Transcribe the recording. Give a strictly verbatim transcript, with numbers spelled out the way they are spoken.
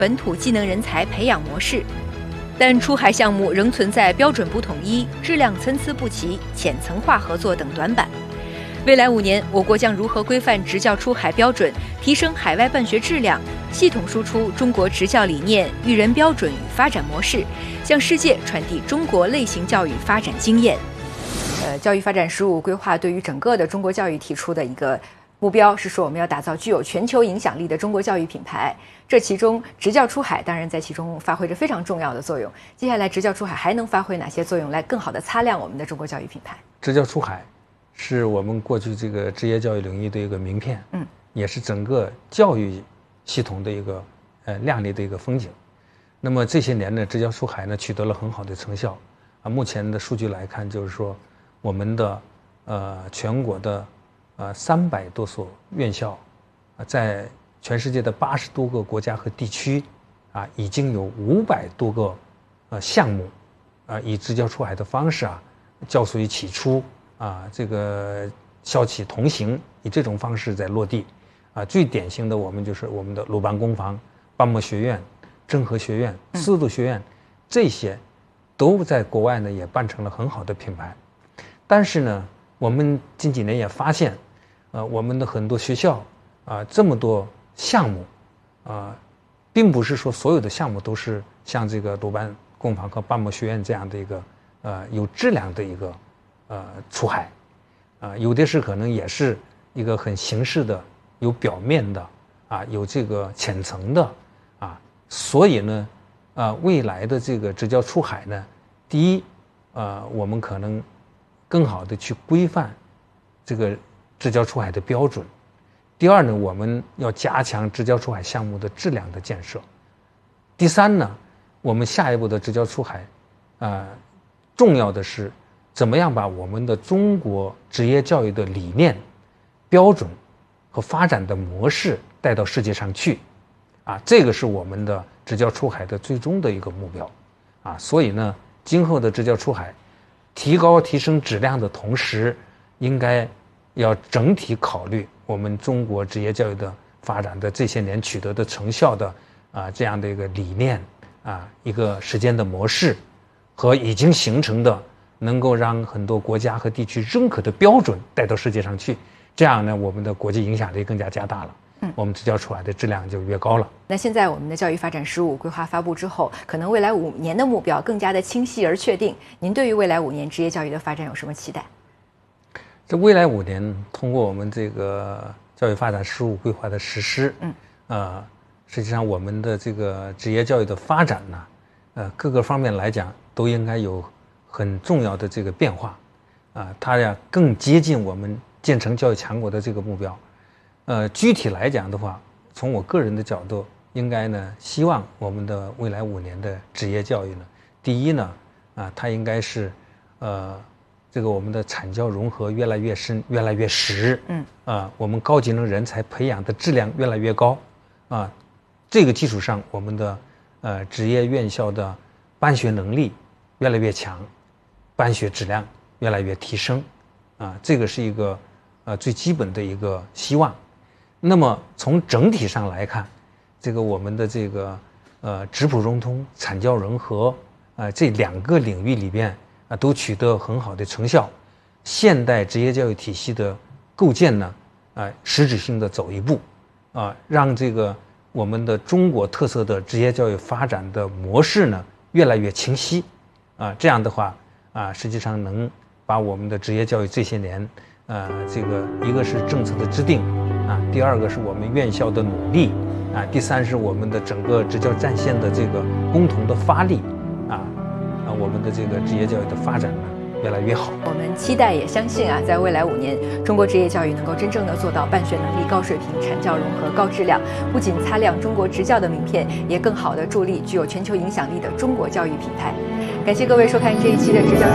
本土技能人才培养模式，但出海项目仍存在标准不统一、质量参差不齐、浅层化合作等短板。未来五年，我国将如何规范职教出海标准，提升海外办学质量，系统输出中国职教理念、育人标准与发展模式，向世界传递中国类型教育发展经验？呃，教育发展“十五”规划对于整个的中国教育提出的一个目标是说，我们要打造具有全球影响力的中国教育品牌。这其中，职教出海当然在其中发挥着非常重要的作用。接下来，职教出海还能发挥哪些作用，来更好地擦亮我们的中国教育品牌？ 职教出海是我们过去这个职业教育领域的一个名片，嗯，也是整个教育系统的一个呃亮丽的一个风景。那么这些年呢，职教出海呢取得了很好的成效啊。目前的数据来看，就是说我们的呃全国的呃三百多所院校啊，在全世界的八十多个国家和地区啊，已经有五百多个呃项目啊，以职教出海的方式啊，教所一起出。啊，这个校企同行，以这种方式在落地，啊，最典型的我们就是我们的鲁班工坊、巴莫学院、真和学院、丝路学院，这些都在国外呢也办成了很好的品牌。但是呢，我们近几年也发现，呃，我们的很多学校啊，这么多项目，啊，并不是说所有的项目都是像这个鲁班工坊和巴莫学院这样的一个呃有质量的一个。呃，出海，啊、呃，有的是可能也是一个很形式的，有表面的，啊，有这个浅层的，啊，所以呢，啊，未来的这个职教出海呢，第一，呃，我们可能更好的去规范这个职教出海的标准；第二呢，我们要加强职教出海项目的质量的建设；第三呢，我们下一步的职教出海，啊、呃，重要的是。怎么样把我们的中国职业教育的理念、标准和发展的模式带到世界上去？啊，这个是我们的职教出海的最终的一个目标。啊，所以呢，今后的职教出海，提高提升质量的同时，应该要整体考虑我们中国职业教育的发展的这些年取得的成效的啊这样的一个理念啊一个实践的模式和已经形成的。能够让很多国家和地区认可的标准带到世界上去，这样呢，我们的国际影响力更加加大了，嗯，我们职教出来的质量就越高了。 那现在我们的教育发展“十五”规划发布之后，可能未来五年的目标更加的清晰而确定。您对于未来五年职业教育的发展有什么期待？ 这未来五年，通过我们这个教育发展“十五”规划的实施，嗯，呃，实际上我们的这个职业教育的发展呢，呃，各个方面来讲都应该有。很重要的这个变化，啊，它呀更接近我们建成教育强国的这个目标。呃，具体来讲的话，从我个人的角度，应该呢，希望我们的未来五年的职业教育呢，第一呢，啊，它应该是，呃，这个我们的产教融合越来越深，越来越实，嗯，啊，我们高技能人才培养的质量越来越高，啊，这个基础上，我们的呃职业院校的办学能力越来越强。办学质量越来越提升，啊，这个是一个呃最基本的一个希望。那么从整体上来看，这个我们的这个呃质朴融通、产教融合啊、呃、这两个领域里边啊都取得很好的成效。现代职业教育体系的构建呢，啊、呃、实质性的走一步，啊、呃、让这个我们的中国特色的职业教育发展的模式呢越来越清晰，啊、呃、这样的话。啊，实际上能把我们的职业教育这些年，呃，这个一个是政策的制定，啊，第二个是我们院校的努力，啊，第三是我们的整个职教战线的这个共同的发力，啊，啊，我们的这个职业教育的发展呢越来越好。 我们期待也相信啊，在未来五年，中国职业教育能够真正的做到办学能力高水平、产教融合高质量，不仅擦亮中国职教的名片，也更好的助力具有全球影响力的中国教育品牌。感谢各位收看这一期的职教。